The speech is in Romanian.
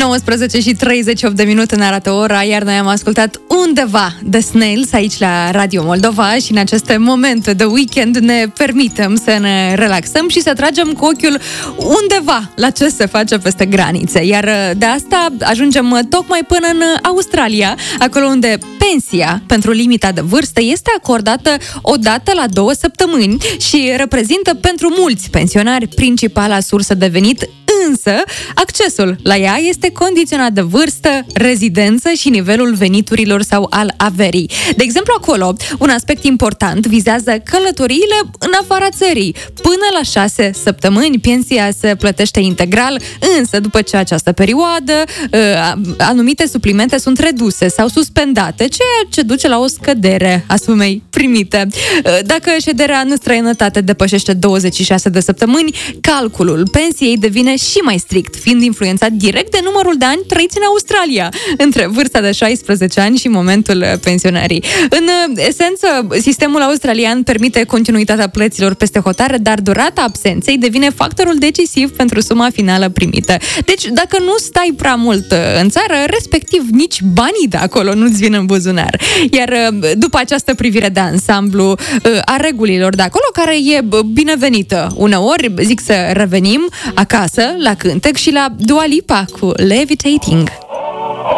19 și 38 de minute ne arată ora, iar noi am ascultat Undeva de Snails aici la Radio Moldova și în aceste momente de weekend ne permitem să ne relaxăm și să tragem cu ochiul undeva la ce se face peste granițe. Iar de asta ajungem tocmai până în Australia, acolo unde pensia pentru limita de vârstă este acordată o dată la 2 săptămâni și reprezintă pentru mulți pensionari principala sursă de venit, însă accesul la ea este condiționat de vârstă, rezidență și nivelul veniturilor sau al averii. De exemplu, acolo, un aspect important vizează călătoriile în afara țării. Până la 6 săptămâni, pensia se plătește integral, însă după ce această perioadă, anumite suplimente sunt reduse sau suspendate, ceea ce duce la o scădere a sumei primite. Dacă șederea în străinătate depășește 26 de săptămâni, calculul pensiei devine și mai strict, fiind influențat direct de numărul de ani trăiți în Australia, între vârsta de 16 ani și momentul pensionării. În esență, sistemul australian permite continuitatea plăților peste hotare, dar durata absenței devine factorul decisiv pentru suma finală primită. Deci, dacă nu stai prea mult în țară, respectiv nici banii de acolo nu-ți vin în buzunar. Iar după această privire de ansamblu a regulilor de acolo, care e binevenită, uneori zic să revenim acasă la cântec și la Dua Lipa cu Levitating.